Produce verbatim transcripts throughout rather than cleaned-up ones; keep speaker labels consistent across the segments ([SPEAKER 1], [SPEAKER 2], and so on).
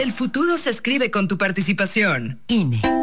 [SPEAKER 1] El futuro se escribe con tu participación.
[SPEAKER 2] I N E.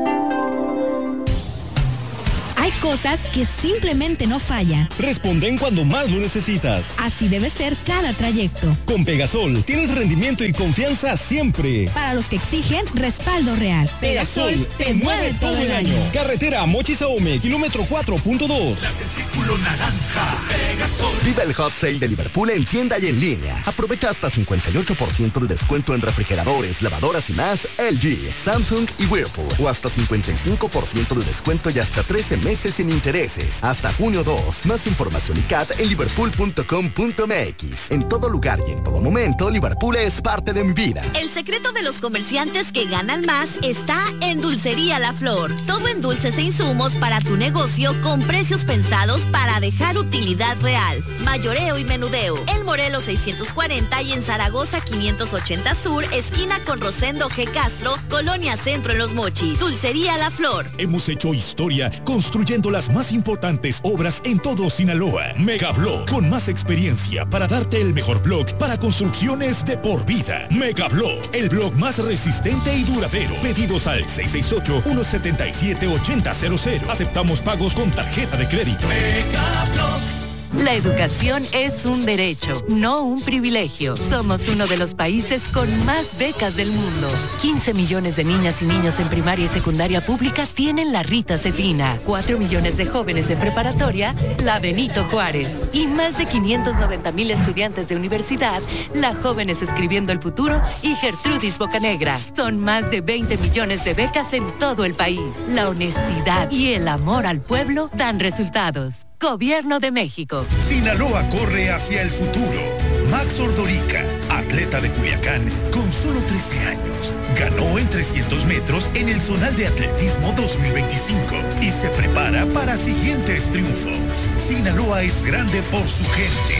[SPEAKER 2] Hay cosas que simplemente no fallan.
[SPEAKER 3] Responden cuando más lo necesitas.
[SPEAKER 2] Así debe ser cada trayecto.
[SPEAKER 3] Con Pegasol tienes rendimiento y confianza siempre.
[SPEAKER 2] Para los que exigen respaldo real.
[SPEAKER 3] Pegasol te, te mueve todo el año. año. Carretera Mochis Ahome, kilómetro cuatro punto dos.
[SPEAKER 4] Las del círculo naranja. Pegasol.
[SPEAKER 5] Viva el hot sale de Liverpool en tienda y en línea. Aprovecha hasta cincuenta y ocho por ciento de descuento en refrigeradores, lavadoras y más L G, Samsung y Whirlpool. O hasta cincuenta y cinco por ciento de descuento y hasta trece meses sin intereses. Hasta junio dos. Más información y C A T en liverpool punto com punto m x. En todo lugar y en todo momento, Liverpool es parte de mi vida.
[SPEAKER 6] El secreto de los comerciantes que ganan más está en Dulcería La Flor. Todo en dulces e insumos para tu negocio con precios pensados para dejar utilidad real. Mayoreo y menudeo. El Morelos seiscientos cuarenta y en Zaragoza quinientos ochenta Sur, esquina con Rosendo G. Castro, Colonia Centro en Los Mochis. Dulcería La Flor.
[SPEAKER 4] Hemos hecho historia construyendo las más importantes obras en todo Sinaloa. Megablock, con más experiencia para darte el mejor block para construcciones de por vida. Megablock, el block más resistente y duradero. Pedidos al seis seis ocho, uno siete siete, ocho cero cero cero. Aceptamos pagos con tarjeta de crédito. Megablock.
[SPEAKER 7] La educación es un derecho, no un privilegio. Somos uno de los países con más becas del mundo. quince millones de niñas y niños en primaria y secundaria pública tienen la Rita Cefina. cuatro millones de jóvenes en preparatoria, la Benito Juárez. Y más de quinientos noventa mil estudiantes de universidad, la Jóvenes Escribiendo el Futuro y Gertrudis Bocanegra. Son más de veinte millones de becas en todo el país. La honestidad y el amor al pueblo dan resultados. Gobierno de México.
[SPEAKER 4] Sinaloa corre hacia el futuro. Max Ordorica, atleta de Culiacán, con solo trece años, ganó en trescientos metros en el Zonal de Atletismo dos mil veinticinco y se prepara para siguientes triunfos. Sinaloa es grande por su gente.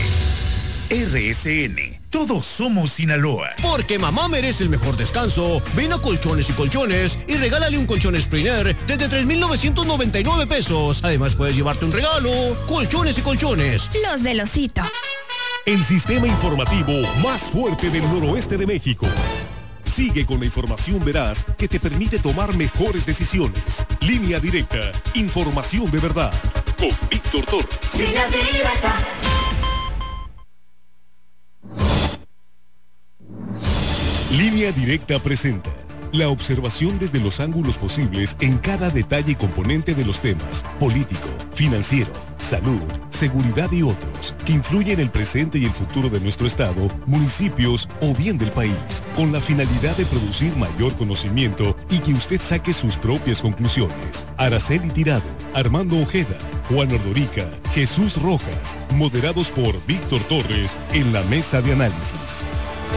[SPEAKER 4] R S N. Todos somos Sinaloa.
[SPEAKER 8] Porque mamá merece el mejor descanso. Ven a Colchones y Colchones y regálale un colchón Springer desde tres mil novecientos noventa y nueve pesos. Además puedes llevarte un regalo. Colchones y Colchones.
[SPEAKER 2] Los del Osito.
[SPEAKER 9] El sistema informativo más fuerte del noroeste de México. Sigue con la información veraz que te permite tomar mejores decisiones. Línea Directa. Información de verdad. Con Víctor Torres.
[SPEAKER 4] Línea Directa.
[SPEAKER 9] Línea Directa presenta la observación desde los ángulos posibles en cada detalle y componente de los temas político, financiero, salud, seguridad y otros que influyen en el presente y el futuro de nuestro estado, municipios o bien del país, con la finalidad de producir mayor conocimiento y que usted saque sus propias conclusiones. Araceli Tirado, Armando Ojeda, Juan Ordorica, Jesús Rojas, moderados por Víctor Torres en la mesa de análisis.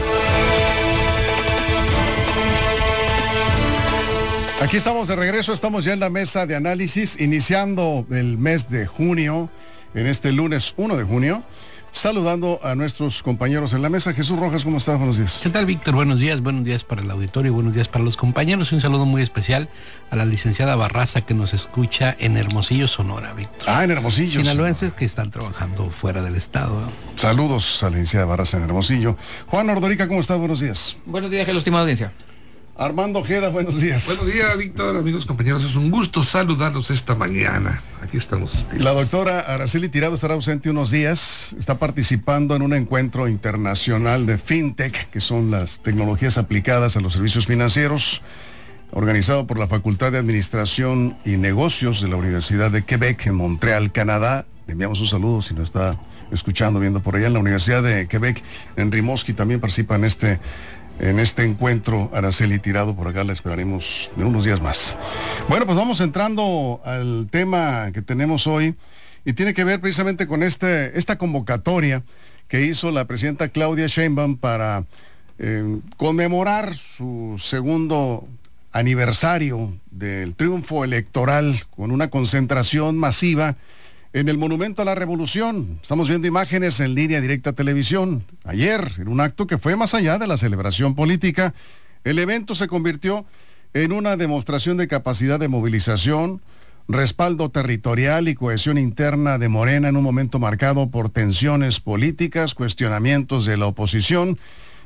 [SPEAKER 10] Aquí estamos de regreso, estamos ya en la mesa de análisis, iniciando el mes de junio, en este lunes uno de junio, saludando a nuestros compañeros en la mesa. Jesús Rojas, ¿cómo estás? Buenos días.
[SPEAKER 11] ¿Qué tal, Víctor? Buenos días, buenos días para el auditorio, buenos días para los compañeros y un saludo muy especial a la licenciada Barraza que nos escucha en Hermosillo, Sonora, Víctor.
[SPEAKER 10] Ah, en Hermosillo.
[SPEAKER 11] Sinaloenses que están trabajando fuera del estado.
[SPEAKER 10] Saludos a la licenciada Barraza en Hermosillo. Juan Ordorica, ¿cómo estás? Buenos días.
[SPEAKER 12] Buenos días, estimada audiencia.
[SPEAKER 10] Armando Ojeda, buenos días.
[SPEAKER 13] Buenos días, Víctor, amigos, compañeros. Es un gusto saludarlos esta mañana. Aquí estamos. Listos.
[SPEAKER 10] La doctora Araceli Tirado estará ausente unos días. Está participando en un encuentro internacional de FinTech, que son las tecnologías aplicadas a los servicios financieros, organizado por la Facultad de Administración y Negocios de la Universidad de Quebec, en Montreal, Canadá. Le enviamos un saludo si nos está escuchando, viendo por allá. En la Universidad de Quebec, en Rimouski, también participa en este... En este encuentro, Araceli Tirado, por acá la esperaremos en unos días más. Bueno, pues vamos entrando al tema que tenemos hoy y tiene que ver precisamente con este, esta convocatoria que hizo la presidenta Claudia Sheinbaum para eh, conmemorar su segundo aniversario del triunfo electoral con una concentración masiva en el Monumento a la Revolución. Estamos viendo imágenes en Línea Directa Televisión. Ayer, en un acto que fue más allá de la celebración política, el evento se convirtió en una demostración de capacidad de movilización, respaldo territorial y cohesión interna de Morena en un momento marcado por tensiones políticas, cuestionamientos de la oposición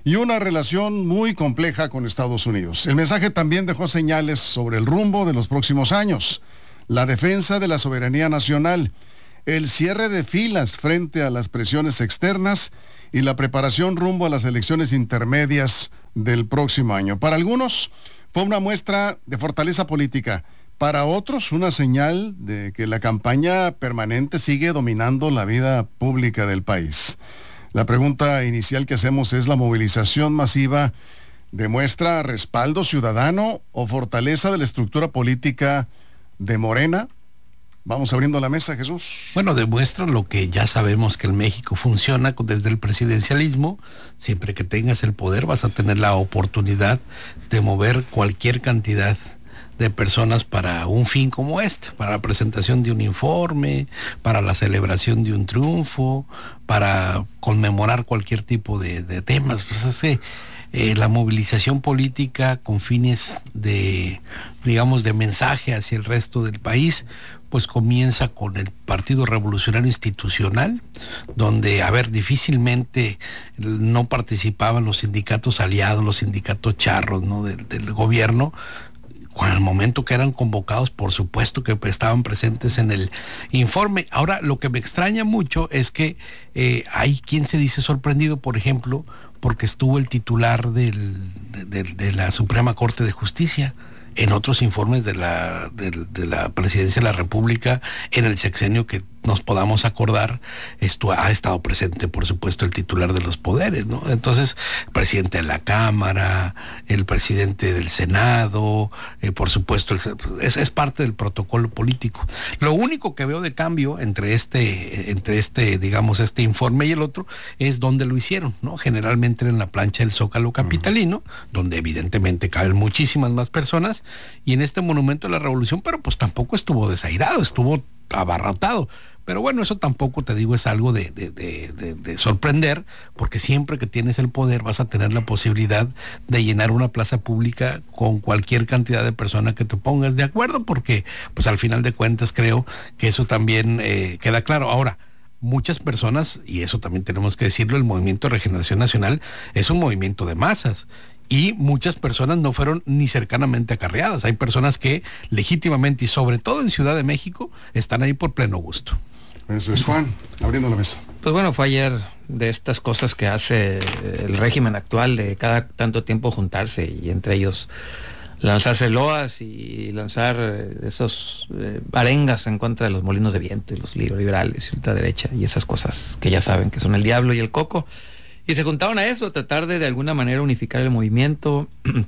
[SPEAKER 10] y una relación muy compleja con Estados Unidos. El mensaje también dejó señales sobre el rumbo de los próximos años, la defensa de la soberanía nacional, el cierre de filas frente a las presiones externas y la preparación rumbo a las elecciones intermedias del próximo año. Para algunos fue una muestra de fortaleza política, para otros una señal de que la campaña permanente sigue dominando la vida pública del país. La pregunta inicial que hacemos es: ¿la movilización masiva demuestra respaldo ciudadano o fortaleza de la estructura política de Morena? Vamos abriendo la mesa, Jesús.
[SPEAKER 11] Bueno, demuestra lo que ya sabemos, que en México funciona desde el presidencialismo. Siempre que tengas el poder vas a tener la oportunidad de mover cualquier cantidad de personas para un fin como este, para la presentación de un informe, para la celebración de un triunfo, para conmemorar cualquier tipo de, de temas. Pues así, eh, la movilización política con fines de, digamos, de mensaje hacia el resto del país, pues comienza con el Partido Revolucionario Institucional, donde, a ver, difícilmente no participaban los sindicatos aliados, los sindicatos charros, ¿no?, del, del gobierno. Con el momento que eran convocados, por supuesto que estaban presentes en el informe. Ahora, lo que me extraña mucho es que eh, hay quien se dice sorprendido, por ejemplo, porque estuvo el titular del, de, de, de la Suprema Corte de Justicia en otros informes de la, de, de la Presidencia de la República en el sexenio que nos podamos acordar. Esto ha estado presente, por supuesto, el titular de los poderes, ¿no? Entonces, el presidente de la Cámara, el presidente del Senado, eh, por supuesto, el, es, es parte del protocolo político. Lo único que veo de cambio entre este, entre este, digamos, este informe y el otro, es dónde lo hicieron, ¿no? Generalmente en la plancha del Zócalo capitalino, uh-huh. donde evidentemente caben muchísimas más personas, y en este Monumento a la Revolución, pero pues tampoco estuvo desairado, estuvo abarrotado. Pero bueno, eso tampoco, te digo, es algo de, de, de, de, de sorprender, porque siempre que tienes el poder vas a tener la posibilidad de llenar una plaza pública con cualquier cantidad de personas que te pongas de acuerdo, porque pues al final de cuentas creo que eso también eh, queda claro. Ahora, muchas personas, y eso también tenemos que decirlo, el Movimiento de Regeneración Nacional es un movimiento de masas, y muchas personas no fueron ni cercanamente acarreadas. Hay personas que legítimamente, y sobre todo en Ciudad de México, están ahí por pleno gusto.
[SPEAKER 10] Eso es, Juan, abriendo la mesa.
[SPEAKER 12] Pues bueno, fue ayer de estas cosas que hace el régimen actual, de cada tanto tiempo juntarse, y entre ellos lanzarse loas y lanzar esos eh, arengas en contra de los molinos de viento y los liberales y ultraderecha y esas cosas que ya saben que son el diablo y el coco. Y se juntaron a eso, a tratar de de alguna manera unificar el movimiento.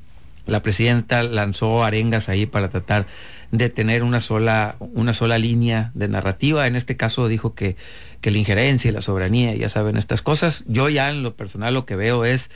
[SPEAKER 12] La presidenta lanzó arengas ahí para tratar de tener una sola, una sola línea de narrativa. En este caso dijo que, que la injerencia y la soberanía, ya saben estas cosas. Yo ya en lo personal lo que veo es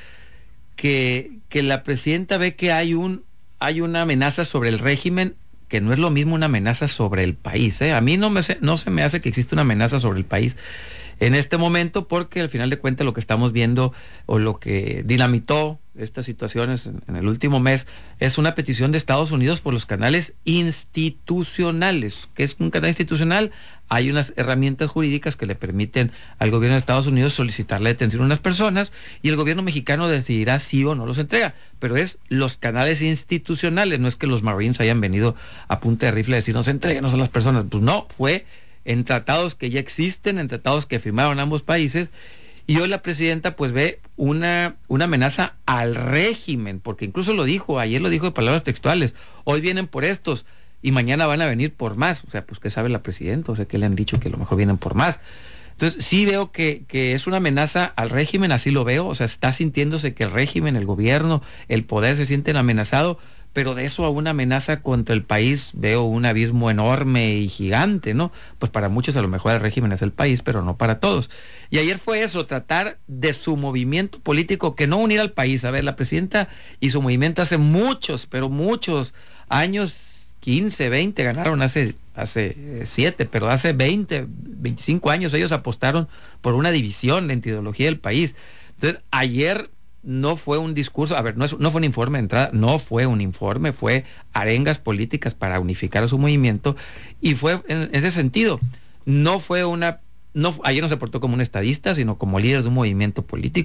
[SPEAKER 12] que, que la presidenta ve que hay un, hay una amenaza sobre el régimen, que no es lo mismo una amenaza sobre el país, ¿eh? A mí no, me, no se me hace que exista una amenaza sobre el país en este momento, porque al final de cuentas lo que estamos viendo, o lo que dinamitó estas situaciones en, en el último mes, es una petición de Estados Unidos por los canales institucionales. ¿Qué es un canal institucional? Hay unas herramientas jurídicas que le permiten al gobierno de Estados Unidos solicitar la detención de unas personas, y el gobierno mexicano decidirá si o no los entrega. Pero es los canales institucionales, no es que los Marines hayan venido a punta de rifle a decirnos entréguenos a las personas. Pues no, fue en tratados que ya existen, en tratados que firmaron ambos países, y hoy la presidenta pues ve una, una amenaza al régimen, porque incluso lo dijo, ayer lo dijo de palabras textuales: hoy vienen por estos y mañana van a venir por más. O sea, pues ¿qué sabe la presidenta? O sea, que le han dicho que a lo mejor vienen por más. Entonces sí veo que, que es una amenaza al régimen, así lo veo. O sea, está sintiéndose que el régimen, el gobierno, el poder se sienten amenazados, pero de eso a una amenaza contra el país veo un abismo enorme y gigante, ¿no? Pues para muchos a lo mejor el régimen es el país, pero no para todos. Y ayer fue eso, tratar de su movimiento político, que no unir al país. A ver, la presidenta y su movimiento hace muchos, pero muchos años, quince, veinte, ganaron hace, hace siete, pero hace veinte, veinticinco años ellos apostaron por una división, la ideología del país. Entonces, ayer no fue un discurso, a ver, no, es, no fue un informe de entrada, no fue un informe, fue arengas políticas para unificar a su movimiento, y fue en ese sentido, no fue una, no, ayer no se portó como un estadista, sino como líder de un movimiento político,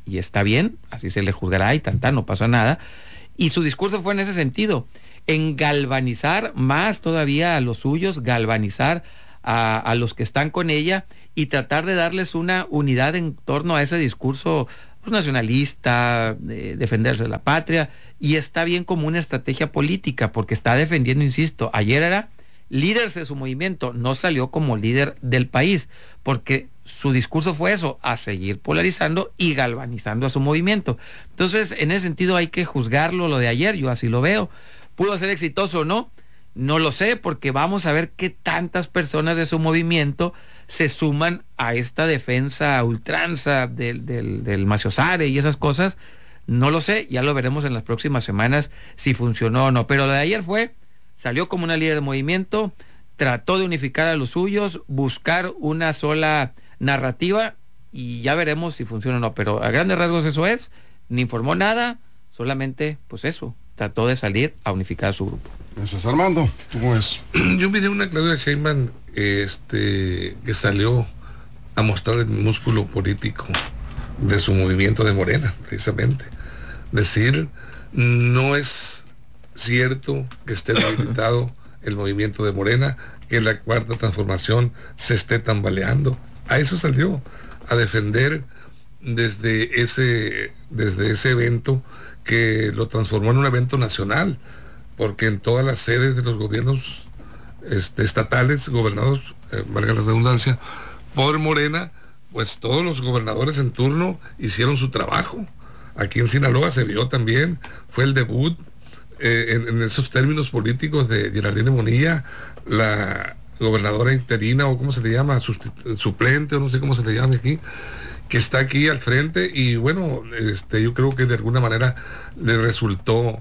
[SPEAKER 12] y está bien, así se le juzgará y tanta, no pasa nada. Y su discurso fue en ese sentido, en galvanizar más todavía a los suyos, galvanizar a, a los que están con ella y tratar de darles una unidad en torno a ese discurso pues, nacionalista, de defenderse de la patria, y está bien como una estrategia política, porque está defendiendo, insisto, ayer era líder de su movimiento, no salió como líder del país, porque su discurso fue eso, a seguir polarizando y galvanizando a su movimiento. Entonces, en ese sentido hay que juzgarlo, lo de ayer, yo así lo veo. ¿Pudo ser exitoso o no? No lo sé, porque vamos a ver qué tantas personas de su movimiento se suman a esta defensa a ultranza del, del, del Maciosare y esas cosas. No lo sé, ya lo veremos en las próximas semanas si funcionó o no. Pero lo de ayer fue, salió como una líder de movimiento, trató de unificar a los suyos, buscar una sola narrativa y ya veremos si funciona o no. Pero a grandes rasgos eso es, ni informó nada, solamente pues eso, trató de salir a unificar a su grupo.
[SPEAKER 10] Gracias, Armando. ¿Cómo es?
[SPEAKER 13] Yo miré una Claudia Sheinbaum este, que salió a mostrar el músculo político de su movimiento de Morena, precisamente. Decir, no es cierto que esté debilitado el movimiento de Morena, que la cuarta transformación se esté tambaleando. A eso salió, a defender desde ese, desde ese evento que lo transformó en un evento nacional, porque en todas las sedes de los gobiernos este, estatales, gobernados, eh, valga la redundancia, por Morena, pues todos los gobernadores en turno hicieron su trabajo. Aquí en Sinaloa se vio también, fue el debut eh, en, en esos términos políticos de Geraldine Bonilla, la gobernadora interina, o cómo se le llama, Sustitu- suplente, o no sé cómo se le llama aquí, que está aquí al frente, y bueno, este, yo creo que de alguna manera le resultó,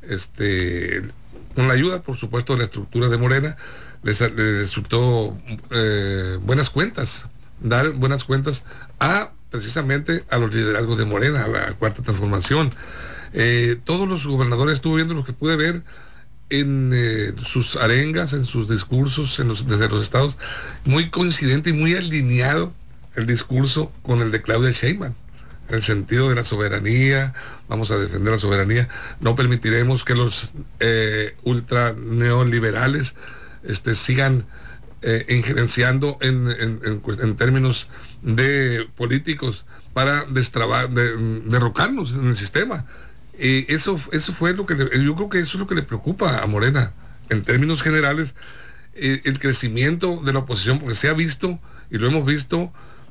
[SPEAKER 13] este, con la ayuda, por supuesto, de la estructura de Morena, les, les resultó eh, buenas cuentas, dar buenas cuentas a, precisamente, a los liderazgos de Morena, a la cuarta transformación. Eh, todos los gobernadores, estuve viendo lo que pude ver en eh, sus arengas, en sus discursos, en los, desde los estados, muy coincidente y muy alineado el discurso con el de Claudia Sheinbaum, en el sentido de la soberanía, vamos a defender la soberanía, no permitiremos que los eh, ultra neoliberales este, sigan eh, injerenciando en, en, en, en términos de políticos para destrabar, de, derrocarnos en el sistema. Y eso, eso fue lo que le, yo creo que eso es lo que le preocupa a Morena, en términos generales, eh, el crecimiento de la oposición, porque se ha visto, y lo hemos visto,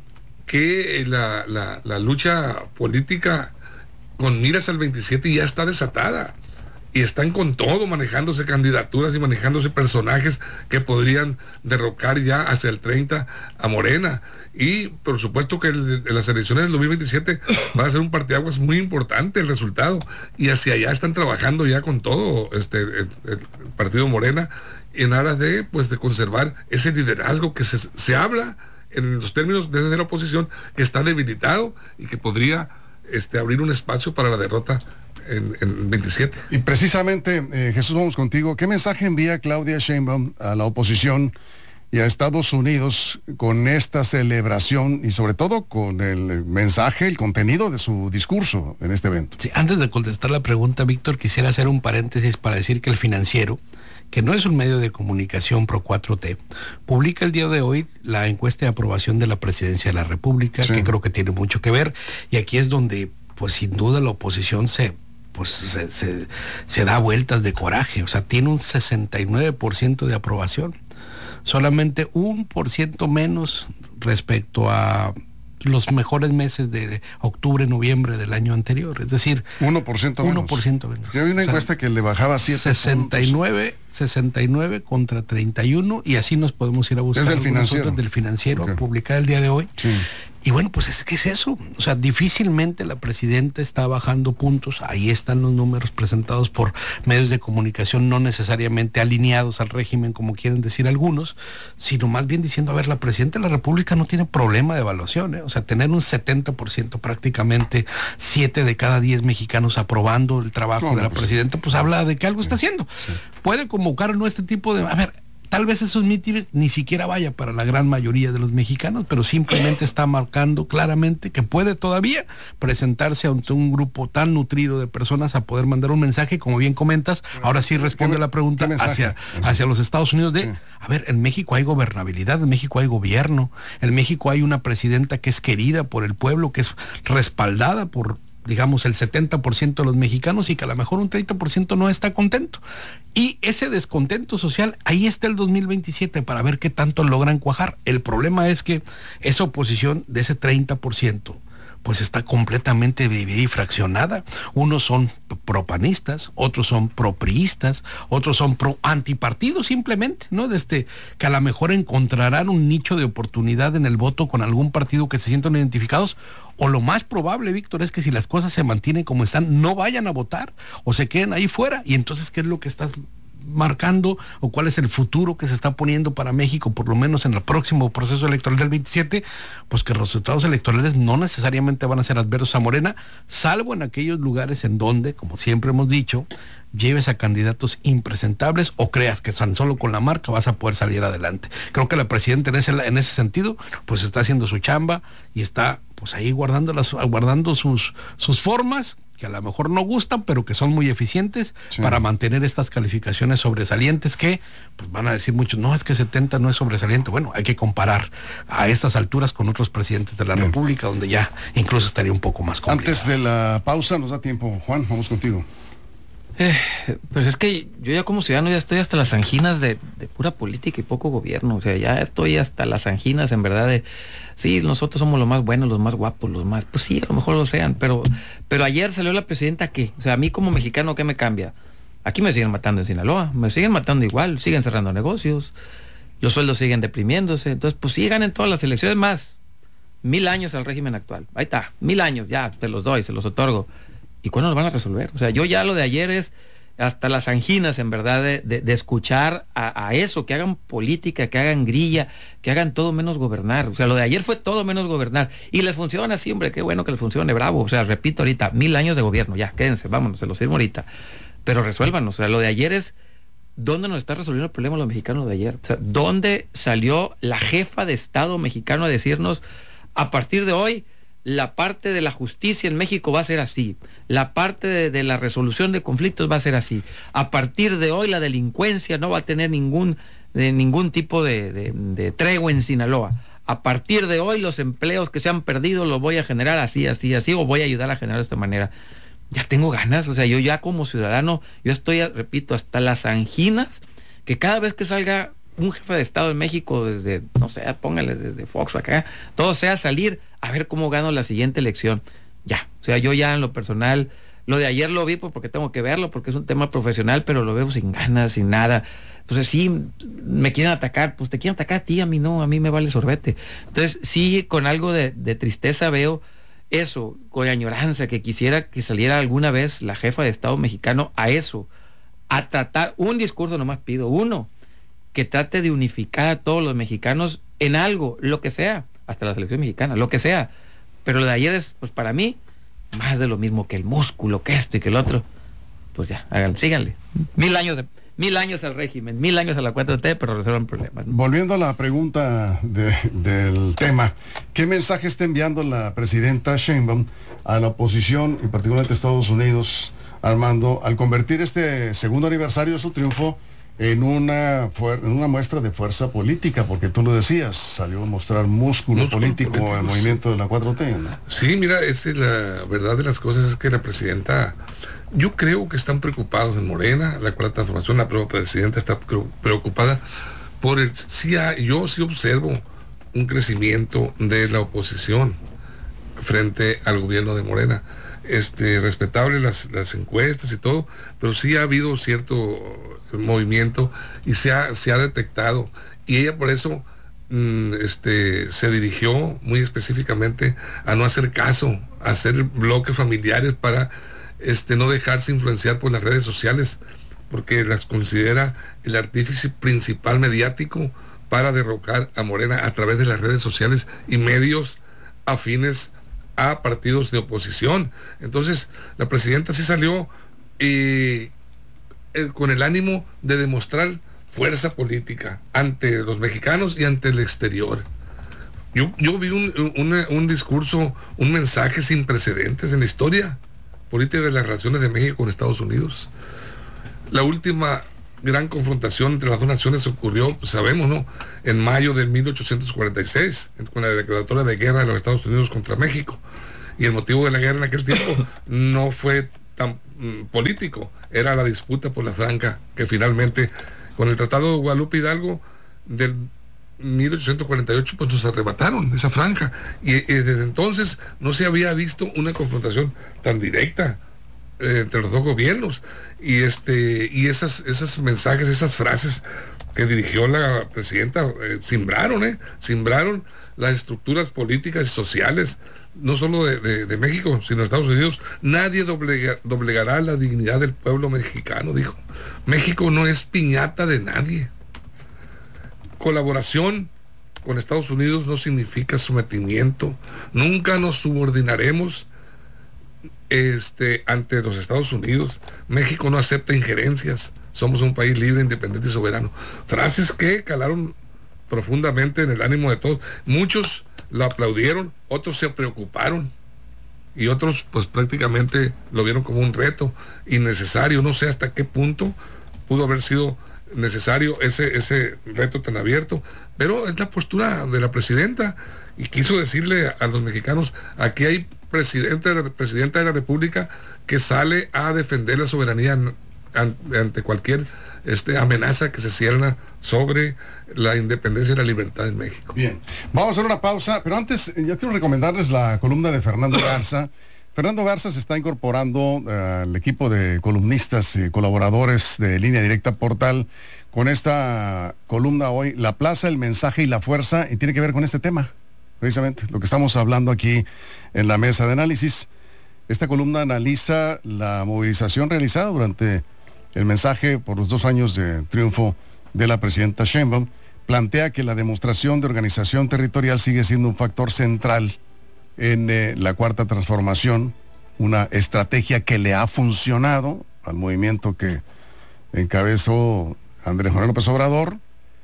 [SPEAKER 13] que la, la, la lucha política con miras al veintisiete ya está desatada, y están con todo, manejándose candidaturas y manejándose personajes que podrían derrocar ya hacia el treinta a Morena. Y por supuesto que el, las elecciones del dos mil veintisiete va a ser un parteaguas muy importante el resultado, y hacia allá están trabajando ya con todo este el, el partido Morena en aras de pues de conservar ese liderazgo que se, se habla en los términos desde la oposición, que está debilitado y que podría este abrir un espacio para la derrota en, en veintisiete.
[SPEAKER 10] Y precisamente, eh, Jesús, vamos contigo. ¿Qué mensaje envía Claudia Sheinbaum a la oposición y a Estados Unidos con esta celebración y sobre todo con el mensaje, el contenido de su discurso en este evento?
[SPEAKER 11] Sí, antes de contestar la pregunta, Víctor, quisiera hacer un paréntesis para decir que El Financiero, que no es un medio de comunicación pro cuatro T, publica el día de hoy la encuesta de aprobación de la presidencia de la República, sí, que creo que tiene mucho que ver, y aquí es donde, pues sin duda la oposición se pues se, se, se da vueltas de coraje. O sea, tiene un sesenta y nueve por ciento de aprobación, solamente un por ciento menos respecto a los mejores meses de octubre, noviembre del año anterior, es decir,
[SPEAKER 10] uno por ciento menos.
[SPEAKER 11] uno por ciento menos.
[SPEAKER 10] Ya había una encuesta, o sea, que le bajaba siete
[SPEAKER 11] sesenta y nueve, sesenta y nueve contra treinta y uno, y así nos podemos ir a buscar
[SPEAKER 10] del Financiero,
[SPEAKER 11] del Financiero,
[SPEAKER 10] okay,
[SPEAKER 11] publicada el día de hoy.
[SPEAKER 10] Sí.
[SPEAKER 11] Y bueno, pues es que es eso, o sea, difícilmente la presidenta está bajando puntos, ahí están los números presentados por medios de comunicación no necesariamente alineados al régimen, como quieren decir algunos, sino más bien diciendo, a ver, la presidenta de la República no tiene problema de evaluación, ¿eh? O sea, tener un setenta por ciento, prácticamente siete de cada diez mexicanos aprobando el trabajo no, de la pues, presidenta, pues habla de que algo sí, está haciendo. Sí. Puede convocar o no este tipo de... A ver, tal vez esos mítines ni siquiera vaya para la gran mayoría de los mexicanos, pero simplemente está marcando claramente que puede todavía presentarse ante un grupo tan nutrido de personas a poder mandar un mensaje, como bien comentas. Ahora sí responde la pregunta hacia, hacia los Estados Unidos de, sí. A ver, en México hay gobernabilidad, en México hay gobierno, en México hay una presidenta que es querida por el pueblo, que es respaldada por, digamos, el setenta por ciento de los mexicanos, y que a lo mejor un treinta por ciento no está contento. Y ese descontento social, ahí está el dos mil veintisiete para ver qué tanto logran cuajar. El problema es que esa oposición de ese treinta por ciento pues está completamente dividida y fraccionada. Unos son propanistas, otros son propriistas, otros son pro antipartidos simplemente, ¿no? Desde que a lo mejor encontrarán un nicho de oportunidad en el voto con algún partido que se sientan identificados, o lo más probable, Víctor, es que si las cosas se mantienen como están, no vayan a votar o se queden ahí fuera. Y entonces, ¿qué es lo que estás marcando, o cuál es el futuro que se está poniendo para México, por lo menos en el próximo proceso electoral del veintisiete? Pues que los resultados electorales no necesariamente van a ser adversos a Morena, salvo en aquellos lugares en donde, como siempre hemos dicho, lleves a candidatos impresentables o creas que tan solo con la marca vas a poder salir adelante. Creo que la presidenta en ese, en ese sentido, pues está haciendo su chamba y está pues ahí guardando, las, guardando sus, sus formas, que a lo mejor no gustan, pero que son muy eficientes, sí, para mantener estas calificaciones sobresalientes que, pues van a decir muchos, no, es que setenta no es sobresaliente. Bueno, hay que comparar a estas alturas con otros presidentes de la Bien. República, donde ya incluso estaría un poco más complicado.
[SPEAKER 10] Antes de la pausa, nos da tiempo, Juan, vamos contigo.
[SPEAKER 12] Eh, pues es que yo ya como ciudadano ya estoy hasta las anginas de, de pura política y poco gobierno. O sea, ya estoy hasta las anginas en verdad de, sí, nosotros somos los más buenos, los más guapos, los más, pues sí, a lo mejor lo sean, pero, pero ayer salió la presidenta, ¿qué? O sea, a mí como mexicano, ¿qué me cambia? Aquí me siguen matando en Sinaloa, me siguen matando igual, siguen cerrando negocios, los sueldos siguen deprimiéndose, entonces pues sí, ganen todas las elecciones más, mil años al régimen actual, ahí está, mil años, ya, te los doy, se los otorgo. ¿Y cuándo lo van a resolver? O sea, yo ya lo de ayer es hasta las anginas, en verdad, de, de, de escuchar a, a eso, que hagan política, que hagan grilla, que hagan todo menos gobernar. O sea, lo de ayer fue todo menos gobernar. Y les funciona así, hombre, qué bueno que les funcione, bravo. O sea, repito ahorita, mil años de gobierno, ya, quédense, vámonos, se los firmo ahorita. Pero resuelvan, o sea, lo de ayer es, ¿dónde nos está resolviendo el problema los mexicanos de ayer? O sea, ¿dónde salió la jefa de Estado mexicano a decirnos, a partir de hoy, la parte de la justicia en México va a ser así, la parte de, de la resolución de conflictos va a ser así, a partir de hoy la delincuencia no va a tener ningún, de, ningún tipo de, de, de tregua en Sinaloa, a partir de hoy los empleos que se han perdido los voy a generar así, así, así, o voy a ayudar a generar de esta manera. Ya tengo ganas, o sea, yo ya como ciudadano, yo estoy, repito, hasta las anginas, que cada vez que salga un jefe de Estado en México, desde, no sé, póngale desde Fox acá, todo sea salir a ver cómo gano la siguiente elección. Ya, o sea, yo ya en lo personal, lo de ayer lo vi porque tengo que verlo, porque es un tema profesional, pero lo veo sin ganas, sin nada. Entonces sí, me quieren atacar, pues te quieren atacar a ti, a mí no, a mí me vale sorbete. Entonces sí, con algo de, de tristeza veo eso, con añoranza, que quisiera que saliera alguna vez la jefa de Estado mexicano a eso, a tratar, un discurso nomás pido, uno, que trate de unificar a todos los mexicanos en algo, lo que sea, hasta la selección mexicana, lo que sea. Pero lo de ayer es, pues para mí, más de lo mismo, que el músculo, que esto y que el otro. Pues ya, hagan, síganle. Mil años de, mil años al régimen, mil años a la cuatro T, pero resuelvan problemas, ¿no?
[SPEAKER 10] Volviendo a la pregunta de, del tema, ¿qué mensaje está enviando la presidenta Sheinbaum a la oposición, y particularmente a Estados Unidos, Armando, al convertir este segundo aniversario de su triunfo en una, en una muestra de fuerza política? Porque tú lo decías, salió a mostrar músculo, músculo político, político, el movimiento de la cuatro T, ¿no?
[SPEAKER 13] Sí, mira, es la verdad de las cosas es que la presidenta, yo creo que están preocupados en Morena, la cuarta transformación, la propia presidenta está preocupada por el, sí, yo sí observo un crecimiento de la oposición frente al gobierno de Morena. Este, respetable las, las encuestas y todo, pero sí ha habido cierto movimiento y se ha, se ha detectado, y ella por eso mm, este, se dirigió muy específicamente a no hacer caso, a hacer bloques familiares para este, no dejarse influenciar por las redes sociales, porque las considera el artífice principal mediático para derrocar a Morena a través de las redes sociales y medios afines a partidos de oposición. Entonces la presidenta sí salió y eh, con el ánimo de demostrar fuerza política ante los mexicanos y ante el exterior. Yo, yo vi un, una, un discurso, un mensaje sin precedentes en la historia política de las relaciones de México con Estados Unidos. La última gran confrontación entre las dos naciones ocurrió, pues sabemos, ¿no?, en mayo de mil ochocientos cuarenta y seis, con la declaratoria de guerra de los Estados Unidos contra México. Y el motivo de la guerra en aquel tiempo no fue tan mm, político, era la disputa por la franja, que finalmente, con el Tratado de Guadalupe Hidalgo del mil ochocientos cuarenta y ocho, pues nos arrebataron esa franja. Y, y desde entonces no se había visto una confrontación tan directa eh, entre los dos gobiernos. Y este y esas esos mensajes, esas frases que dirigió la presidenta eh, simbraron, eh, simbraron las estructuras políticas y sociales, no solo de, de, de México, sino de Estados Unidos. Nadie doblega, doblegará la dignidad del pueblo mexicano, dijo. México no es piñata de nadie. Colaboración con Estados Unidos no significa sometimiento. Nunca nos subordinaremos este, ante los Estados Unidos. México no acepta injerencias. Somos un país libre, independiente y soberano. Frases que calaron profundamente en el ánimo de todos. Muchos lo aplaudieron, otros se preocuparon y otros pues prácticamente lo vieron como un reto innecesario. No sé hasta qué punto pudo haber sido necesario ese, ese reto tan abierto, pero es la postura de la presidenta y quiso decirle a los mexicanos: aquí hay presidente de la, presidenta de la República que sale a defender la soberanía ante, ante cualquier este, amenaza que se cierna sobre la independencia y la libertad en México.
[SPEAKER 10] Bien, vamos a hacer una pausa, pero antes yo quiero recomendarles la columna de Fernando Garza. Fernando Garza se está incorporando uh, al equipo de columnistas y colaboradores de Línea Directa Portal con esta columna hoy, La Plaza, el Mensaje y la Fuerza, y tiene que ver con este tema, precisamente, lo que estamos hablando aquí en la mesa de análisis. Esta columna analiza la movilización realizada durante el mensaje por los dos años de triunfo de la presidenta Sheinbaum. Plantea que la demostración de organización territorial sigue siendo un factor central en eh, la cuarta transformación, una estrategia que le ha funcionado al movimiento que encabezó Andrés Manuel López Obrador.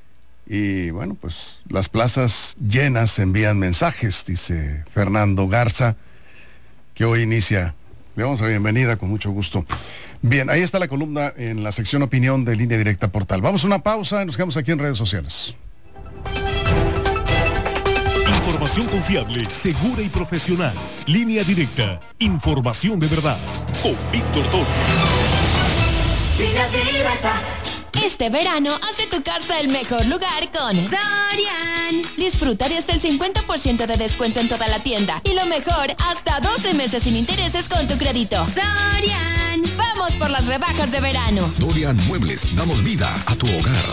[SPEAKER 10] Y bueno, pues las plazas llenas envían mensajes, dice Fernando Garza, que hoy inicia. Le damos la bienvenida con mucho gusto. Bien, ahí está la columna en la sección opinión de Línea Directa Portal. Vamos a una pausa y nos quedamos aquí en redes sociales.
[SPEAKER 9] Información confiable, segura y profesional. Línea Directa. Información de verdad. Con Víctor Torres.
[SPEAKER 14] Línea Directa. Este verano hace tu casa el mejor lugar con Dorian. Disfruta de hasta el cincuenta por ciento de descuento en toda la tienda. Y lo mejor, hasta doce meses sin intereses con tu crédito. Dorian. Vamos por las rebajas de verano.
[SPEAKER 15] Dorian Muebles. Damos vida a tu hogar.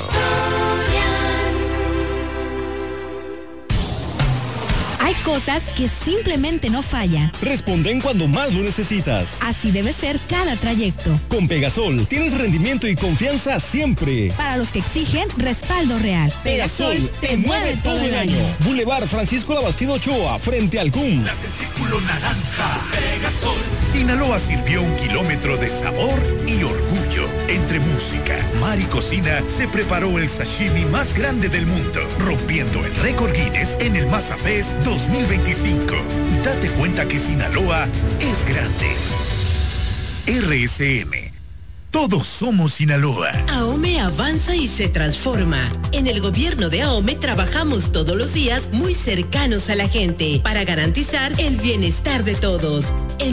[SPEAKER 2] Hay cosas que simplemente no fallan.
[SPEAKER 3] Responden cuando más lo necesitas.
[SPEAKER 2] Así debe ser cada trayecto.
[SPEAKER 3] Con Pegasol tienes rendimiento y confianza siempre.
[SPEAKER 2] Para los que exigen respaldo real.
[SPEAKER 3] Pegasol te mueve todo el año. Boulevard Francisco Labastido Ochoa, frente al C U M.
[SPEAKER 4] La del círculo naranja. Pegasol. Sinaloa sirvió un kilómetro de sabor y orgullo. Entre música, mar y cocina se preparó el sashimi más grande del mundo, rompiendo el récord Guinness en el Masa Fest dos mil veinticinco. Date cuenta que Sinaloa es grande. R S M. Todos somos Sinaloa.
[SPEAKER 16] AOME avanza y se transforma. En el gobierno de AOME trabajamos todos los días muy cercanos a la gente para garantizar el bienestar de todos. El